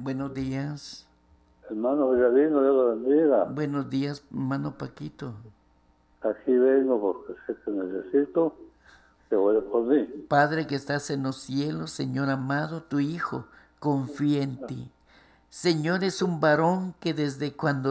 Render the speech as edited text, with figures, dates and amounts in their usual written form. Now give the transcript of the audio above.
Buenos días. Hermano Villarino, Dios lo bendiga. Buenos días, hermano Paquito. Aquí vengo porque sé que necesito que ore por mí. Padre que estás en los cielos, Señor amado, tu Hijo confía en ti. Señor, es un varón que desde cuando